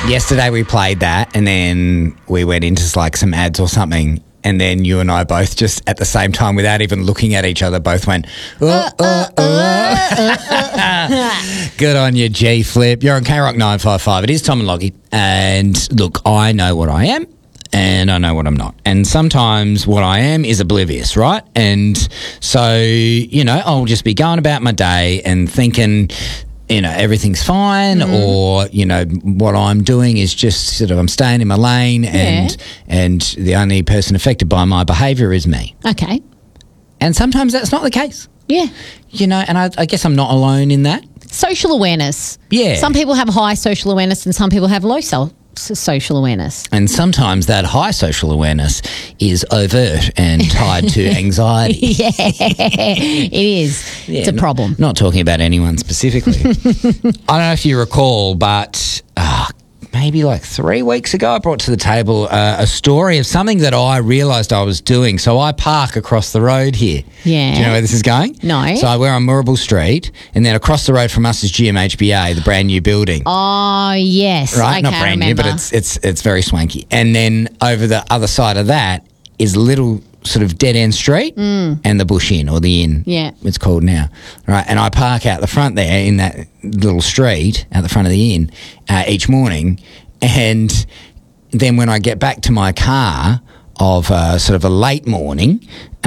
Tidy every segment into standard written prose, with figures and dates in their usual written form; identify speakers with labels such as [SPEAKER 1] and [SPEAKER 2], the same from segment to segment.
[SPEAKER 1] Yesterday we played that, and then we went into like some ads or something, and then you and I both just at the same time, without even looking at each other, both went, Good on you, G Flip. You're on K-Rock 955. It is Tom and Lockie. And look, I know what I am and I know what I'm not. And sometimes what I am is oblivious, right? And so, you know, I'll just be going about my day and thinking, you know, everything's fine, or, you know, what I'm doing is just sort of I'm staying in my lane, and the only person affected by my behaviour is me.
[SPEAKER 2] Okay.
[SPEAKER 1] And sometimes that's not the case.
[SPEAKER 2] Yeah.
[SPEAKER 1] You know, and I guess I'm not alone in that.
[SPEAKER 2] Social awareness.
[SPEAKER 1] Yeah.
[SPEAKER 2] Some people have high social awareness and some people have low social awareness.
[SPEAKER 1] And sometimes that high social awareness is overt and tied to anxiety.
[SPEAKER 2] Yeah, it is.
[SPEAKER 1] Yeah,
[SPEAKER 2] it's a problem.
[SPEAKER 1] Not talking about anyone specifically. I don't know if you recall, but maybe like 3 weeks ago, I brought to the table a story of something that I realised I was doing. So I park across the road here.
[SPEAKER 2] Yeah.
[SPEAKER 1] Do you know where this is going?
[SPEAKER 2] No.
[SPEAKER 1] So we're on Moorabool Street, and then across the road from us is GMHBA, the brand new building.
[SPEAKER 2] Oh, yes.
[SPEAKER 1] Right,
[SPEAKER 2] Okay,
[SPEAKER 1] not brand new, but it's very swanky. And then over the other side of that is a little sort of dead end street and the Bush Inn, or the Inn,
[SPEAKER 2] Yeah.
[SPEAKER 1] it's called now. Right, and I park out the front there in that little street out the front of the inn each morning, and then when I get back to my car of sort of a late morning,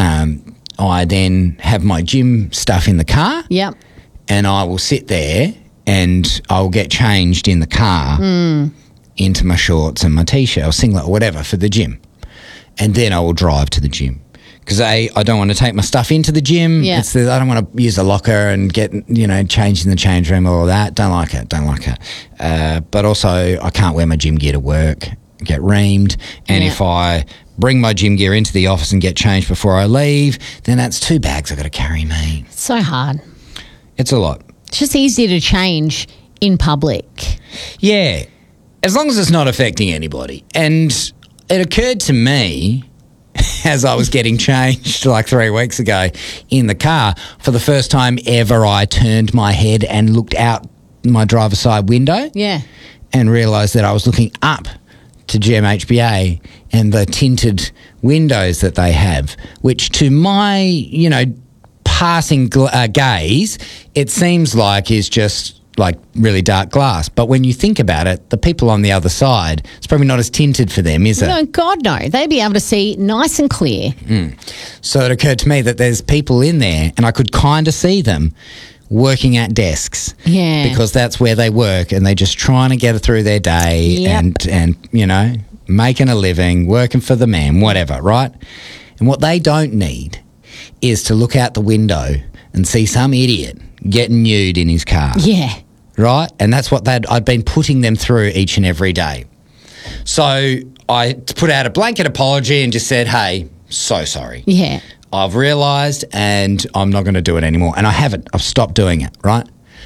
[SPEAKER 1] I then have my gym stuff in the car.
[SPEAKER 2] Yep.
[SPEAKER 1] And I will sit there and I'll get changed in the car into my shorts and my T-shirt or singlet or whatever for the gym. And then I will drive to the gym. Because I don't want to take my stuff into the gym.
[SPEAKER 2] Yeah.
[SPEAKER 1] I don't want to use a locker and get, you know, changed in the change room, all of that. Don't like it. But also I can't wear my gym gear to work, get reamed. And if I bring my gym gear into the office and get changed before I leave, then that's 2 bags I've got to carry, mate.
[SPEAKER 2] It's so hard.
[SPEAKER 1] It's a lot.
[SPEAKER 2] It's just easier to change in public.
[SPEAKER 1] Yeah, as long as it's not affecting anybody. And it occurred to me as I was getting changed like 3 weeks ago in the car, for the first time ever, I turned my head and looked out my driver's side window.
[SPEAKER 2] Yeah.
[SPEAKER 1] And realised that I was looking up to GMHBA and the tinted windows that they have, which to my, you know, passing gaze, it seems like is just like really dark glass. But when you think about it, the people on the other side, it's probably not as tinted for them, is it?
[SPEAKER 2] No, God, no. They'd be able to see nice and clear.
[SPEAKER 1] So it occurred to me that there's people in there, and I could kind of see them working at desks.
[SPEAKER 2] Yeah.
[SPEAKER 1] Because that's where they work, and they're just trying to get through their day.
[SPEAKER 2] Yep.
[SPEAKER 1] and you know, making a living, working for the man, whatever, right? And what they don't need is to look out the window and see some idiot getting nude in his car.
[SPEAKER 2] Yeah.
[SPEAKER 1] Right? And that's what I'd been putting them through each and every day. So I put out a blanket apology and just said, hey, so sorry.
[SPEAKER 2] Yeah.
[SPEAKER 1] I've realised and I'm not going to do it anymore. And I haven't. I've stopped doing it, right?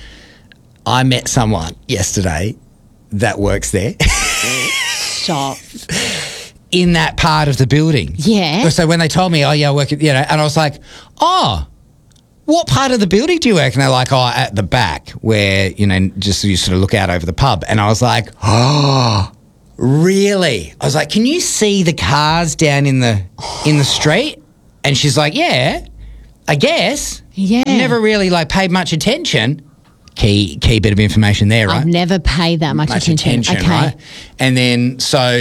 [SPEAKER 1] I met someone yesterday that works there.
[SPEAKER 2] Stop.
[SPEAKER 1] In that part of the building.
[SPEAKER 2] Yeah.
[SPEAKER 1] So when they told me, oh, yeah, I work at, you know, and I was like, oh, what part of the building do you work? And they're like, oh, at the back where, you know, just you sort of look out over the pub. And I was like, oh, really? I was like, can you see the cars down in the street? And she's like, yeah, I guess.
[SPEAKER 2] Yeah.
[SPEAKER 1] Never really like paid much attention. Key bit of information there, right?
[SPEAKER 2] I've never paid that much attention. Okay.
[SPEAKER 1] Right? And then,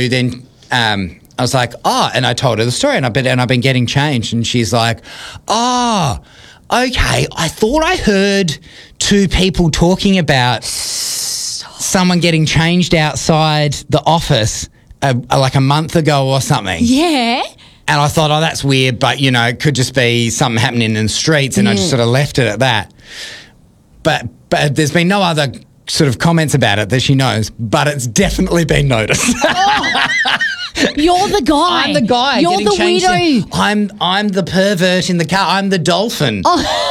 [SPEAKER 1] I was like, oh, and I told her the story, and I've been getting changed, and she's like, oh, okay, I thought I heard 2 people talking about someone getting changed outside the office like a month ago or something.
[SPEAKER 2] Yeah.
[SPEAKER 1] And I thought, oh, that's weird, but, you know, it could just be something happening in the streets, and I just sort of left it at that. But there's been no other sort of comments about it that she knows, but it's definitely been noticed.
[SPEAKER 2] You're the guy.
[SPEAKER 1] I'm the guy.
[SPEAKER 2] You're
[SPEAKER 1] getting
[SPEAKER 2] the
[SPEAKER 1] changed
[SPEAKER 2] weirdo.
[SPEAKER 1] I'm the pervert in the car. I'm the dolphin.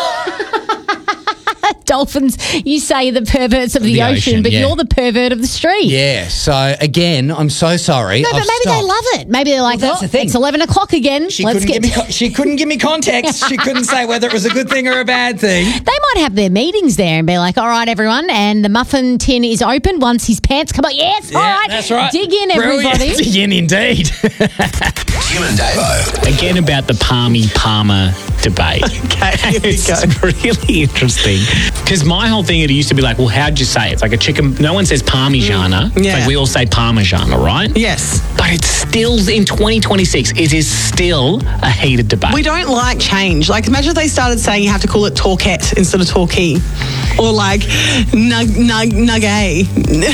[SPEAKER 2] Dolphins, you say the perverts of the ocean, but you're the pervert of the street.
[SPEAKER 1] Yeah. So again, I'm so sorry.
[SPEAKER 2] No, but maybe they love it. Maybe they're like,
[SPEAKER 1] that's the thing.
[SPEAKER 2] It's 11 o'clock again.
[SPEAKER 1] She couldn't give me context. She couldn't say whether it was a good thing or a bad thing.
[SPEAKER 2] They might have their meetings there and be like, all right, everyone, and the muffin tin is open once his pants come out. Yes, all right.
[SPEAKER 1] That's right.
[SPEAKER 2] Dig in, everybody.
[SPEAKER 1] Dig in, indeed.
[SPEAKER 3] Tim and Davo.
[SPEAKER 4] Again, about the Palmer debate.
[SPEAKER 5] Okay, here we go.
[SPEAKER 4] It's really interesting. Because my whole thing, it used to be like, well, how'd you say it? It's like a chicken. No one says Parmigiana.
[SPEAKER 5] Yeah.
[SPEAKER 4] Like we all say Parmigiana, right?
[SPEAKER 5] Yes.
[SPEAKER 4] But it's still, in 2026, it is still a heated debate.
[SPEAKER 5] We don't like change. Like, imagine if they started saying you have to call it Torquette instead of Torquay. Or like Nugget.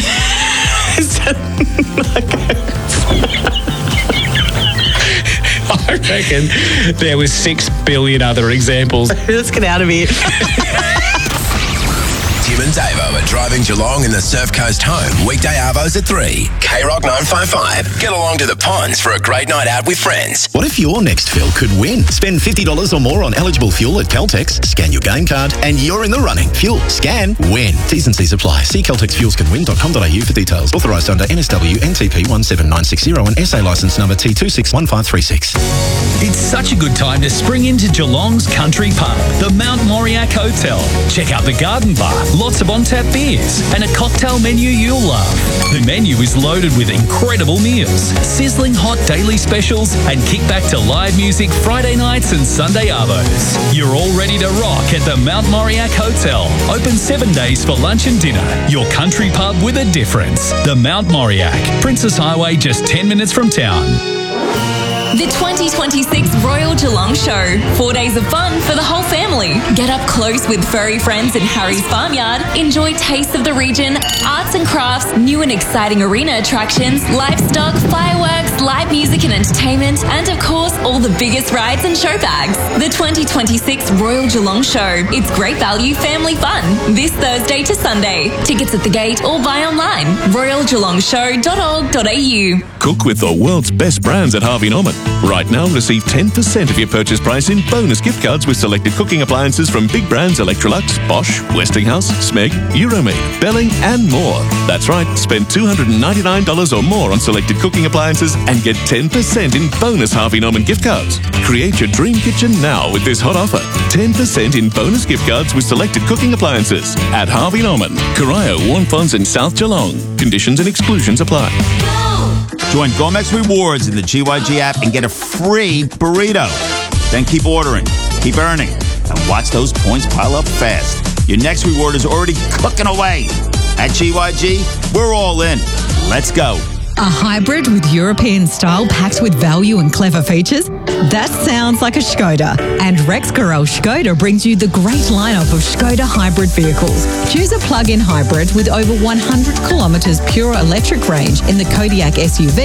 [SPEAKER 4] I reckon there was 6 billion other examples.
[SPEAKER 5] Let's get out of here.
[SPEAKER 3] Tim and Davo are driving Geelong in the Surf Coast home. Weekday arvos at 3. K-Rock 955. Get along to the ponds for a great night out with friends.
[SPEAKER 6] What if your next fill could win? Spend $50 or more on eligible fuel at Caltex, scan your game card, and you're in the running. Fuel, scan, win. T's and C's apply. See caltexfuelscanwin.com.au for details. Authorised under NSW NTP 17960 and SA licence number T261536.
[SPEAKER 7] It's such a good time to spring into Geelong's country pub, the Mount Moriac Hotel. Check out the garden bar, lots of on-tap beers, and a cocktail menu you'll love. The menu is loaded with incredible meals, sizzling hot daily specials, and kick back to live music Friday nights and Sunday arvos. You're all ready to rock at the Mount Moriac Hotel. Open 7 days for lunch and dinner. Your country pub with a difference. The Mount Moriac, Princess Highway, just 10 minutes from town.
[SPEAKER 8] The 2026 Royal Geelong Show. 4 days of fun for the whole family. Get up close with furry friends in Harry's Farmyard. Enjoy tastes of the region, arts and crafts, new and exciting arena attractions, livestock, fireworks, live music and entertainment, and of course, all the biggest rides and show bags. The 2026 Royal Geelong Show. It's great value family fun. This Thursday to Sunday. Tickets at the gate or buy online. royalgeelongshow.org.au.
[SPEAKER 9] Cook with the world's best brands at Harvey Norman. Right now, receive 10% of your purchase price in bonus gift cards with selected cooking appliances from big brands Electrolux, Bosch, Westinghouse, Smeg, Euromaid, Belling, and more. That's right, spend $299 or more on selected cooking appliances and get 10% in bonus Harvey Norman gift cards. Create your dream kitchen now with this hot offer. 10% in bonus gift cards with selected cooking appliances at Harvey Norman, Corio, Warnfonds, and South Geelong. Conditions and exclusions apply.
[SPEAKER 10] Join Gomex Rewards in the GYG app and get a free burrito. Then keep ordering, keep earning, and watch those points pile up fast. Your next reward is already cooking away. At GYG, we're all in. Let's go.
[SPEAKER 11] A hybrid with European style packed with value and clever features? That sounds like a Škoda. And Rex Gorel Škoda brings you the great lineup of Škoda hybrid vehicles. Choose a plug-in hybrid with over 100 kilometres pure electric range in the Kodiaq SUV